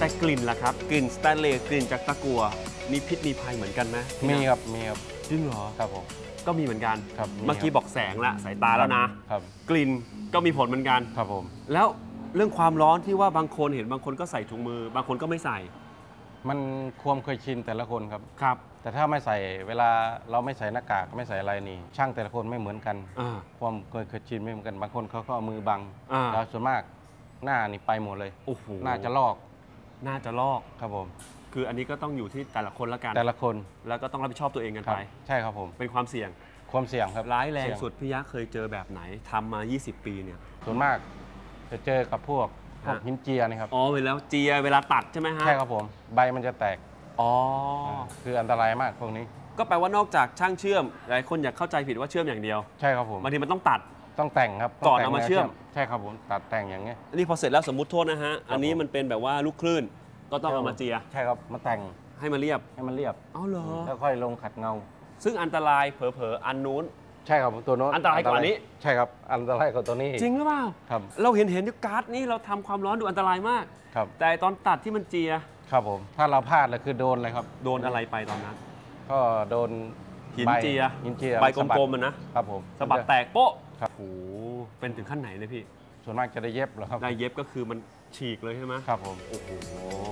แต่กลิ่นล่ะครับกลิ่นสแตนเลสกลิ่นจากตะกั่วมีพิษมีภัยเหมือนกันไหมมีครับมีครับจริงเหรอครับผมก็มีเหมือนกันครับเมื่อกี้บอกแสงละสายตาแล้วนะครับ กลิ่นก็มีผลเหมือนกันครับผมแล้วเรื่องความร้อนที่ว่าบางคนเห็นบางคนก็ใส่ถุงมือบางคนก็ไม่ใส่มันความเคยชินแต่ละคนครับครับแต่ถ้าไม่ใส่เวลาเราไม่ใส่หน้ากากไม่ใส่อะไรนี่ ช่างแต่ละคนไม่เหมือนกันอ่าความเคยชินไม่เหมือนกันบางคนเขาก็เอามือบังอ่าแล้วส่วนมากหน้านี่ไปหมดเลยโอ้โหหน้าจะลอกน่าจะลอกครับผมคืออันนี้ก็ต้องอยู่ที่แต่ละคนละกันแต่ละคนแล้วก็ต้องรับผิดชอบตัวเองกันครับไปใช่ครับผมเป็นความเสี่ยงความเสี่ยงครับร้ายแรงเสี่ยสุดพี่ยักษ์เคยเจอแบบไหนทำมา 20 ปีเนี่ยส่วนมากจะเจอกับพวกฮะหินเจียนี่ครับอ๋อเวลาเจียเวลาตัดใช่ไหมฮะใช่ครับผมใบมันจะแตกอ๋อคืออันตรายมากพวกนี้ก็แปลว่านอกจากช่างเชื่อมหลายคนอยากเข้าใจผิดว่าเชื่อมอย่างเดียวใช่ครับผมบางทีมันต้องตัดต้องแต่งครับก่อนต้งแต่งเอามาเชื่อมใช่ครับผมตัดแต่งอย่างเงี้ยอันนี้พอเสร็จแล้วสมมุติโทษนะฮะ อันนี้มันเป็นแบบว่าลูกคลื่น ก็ต้องเอามาเจียใช่ครับมาแต่งให้มันเรียบให้มันเรียบอ๋อเหรอแล้วค่อยลงขัดเงาซึ่งอันตรายเผลอๆอันนู้นใช่ครับผมตัวโน้นอันตรายกว่านี้ใช่ครับอันตรายกว่าตัวนี้อีกจริงหรือเปล่าครับเราเห็นที่การ์ดนี่เราทำความร้อนดูอันตรายมากครับแต่ตอนตัดที่มันเจียครับผมถ้าเราพลาดเลยคือโดนเลยครับโดนอะไรไปตอนนั้นก็โดนหินใบเจียหินเจียใบสะบัดกลมๆมันนะครับผมสะบัดแตกโป๊ะครับโอ้โหเป็นถึงขั้นไหนเลยพี่ส่วนมากจะได้เย็บเหรอครับได้เย็บก็คือมันฉีกเลยใช่ไหมครับผมโอ้โห